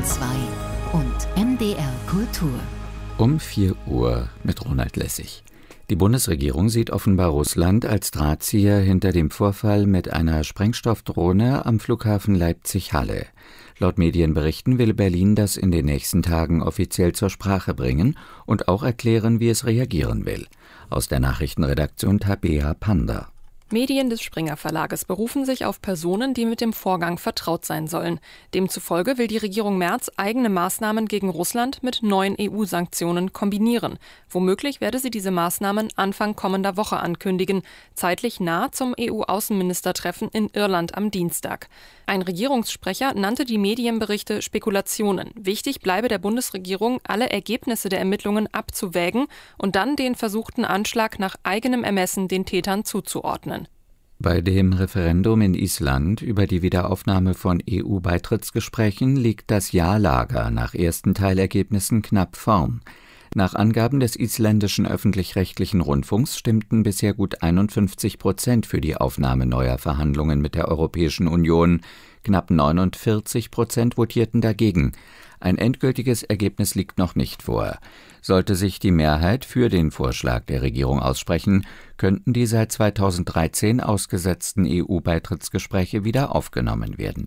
2 und MDR Kultur. Um 4 Uhr mit Ronald Lessig. Die Bundesregierung sieht offenbar Russland als Drahtzieher hinter dem Vorfall mit einer Sprengstoffdrohne am Flughafen Leipzig-Halle. Laut Medienberichten will Berlin das in den nächsten Tagen offiziell zur Sprache bringen und auch erklären, wie es reagieren will. Aus der Nachrichtenredaktion Tabea Panda. Medien des Springer Verlages berufen sich auf Personen, die mit dem Vorgang vertraut sein sollen. Demzufolge will die Regierung Merz eigene Maßnahmen gegen Russland mit neuen EU-Sanktionen kombinieren. Womöglich werde sie diese Maßnahmen Anfang kommender Woche ankündigen, zeitlich nah zum EU-Außenministertreffen in Irland am Dienstag. Ein Regierungssprecher nannte die Medienberichte Spekulationen. Wichtig bleibe der Bundesregierung, alle Ergebnisse der Ermittlungen abzuwägen und dann den versuchten Anschlag nach eigenem Ermessen den Tätern zuzuordnen. Bei dem Referendum in Island über die Wiederaufnahme von EU-Beitrittsgesprächen liegt das Ja-Lager nach ersten Teilergebnissen knapp vorn. Nach Angaben des isländischen öffentlich-rechtlichen Rundfunks stimmten bisher gut 51% für die Aufnahme neuer Verhandlungen mit der Europäischen Union. Knapp 49% votierten dagegen. Ein endgültiges Ergebnis liegt noch nicht vor. Sollte sich die Mehrheit für den Vorschlag der Regierung aussprechen, könnten die seit 2013 ausgesetzten EU-Beitrittsgespräche wieder aufgenommen werden.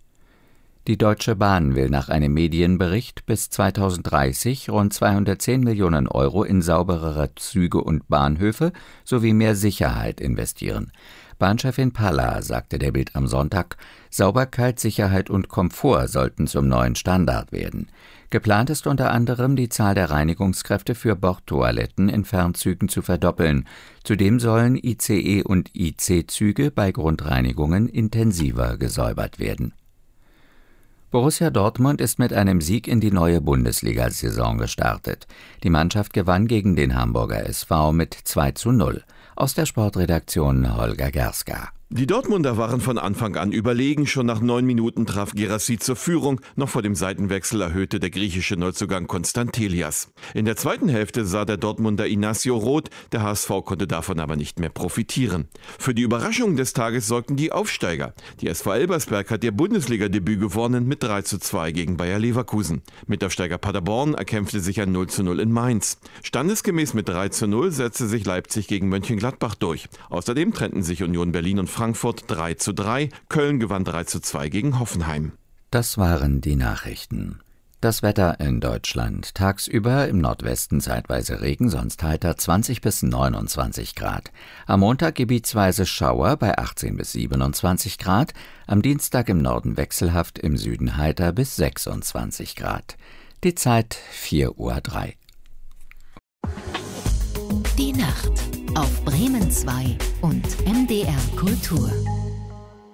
Die Deutsche Bahn will nach einem Medienbericht bis 2030 rund 210 Millionen Euro in sauberere Züge und Bahnhöfe sowie mehr Sicherheit investieren. Bahnchefin Palla sagte der Bild am Sonntag, Sauberkeit, Sicherheit und Komfort sollten zum neuen Standard werden. Geplant ist unter anderem, die Zahl der Reinigungskräfte für Bordtoiletten in Fernzügen zu verdoppeln. Zudem sollen ICE- und IC-Züge bei Grundreinigungen intensiver gesäubert werden. Borussia Dortmund ist mit einem Sieg in die neue Bundesliga-Saison gestartet. Die Mannschaft gewann gegen den Hamburger SV mit 2:0. Aus der Sportredaktion Holger Gerska. Die Dortmunder waren von Anfang an überlegen. Schon nach 9 Minuten traf Guirassy zur Führung. Noch vor dem Seitenwechsel erhöhte der griechische Neuzugang Konstantelias. In der zweiten Hälfte sah der Dortmunder Inacio rot. Der HSV konnte davon aber nicht mehr profitieren. Für die Überraschung des Tages sorgten die Aufsteiger. Die SV Elversberg hat ihr Bundesliga-Debüt gewonnen mit 3:2 gegen Bayer Leverkusen. Mitaufsteiger Paderborn erkämpfte sich ein 0:0 in Mainz. Standesgemäß mit 3:0 setzte sich Leipzig gegen Mönchengladbach durch. Außerdem trennten sich Union Berlin und Frankfurt 3:3, Köln gewann 3:2 gegen Hoffenheim. Das waren die Nachrichten. Das Wetter in Deutschland. Tagsüber im Nordwesten zeitweise Regen, sonst heiter 20 bis 29 Grad. Am Montag gebietsweise Schauer bei 18 bis 27 Grad. Am Dienstag im Norden wechselhaft, im Süden heiter bis 26 Grad. Die Zeit 4:03 Uhr. Die Nacht auf Bremen 2 und MDR Kultur.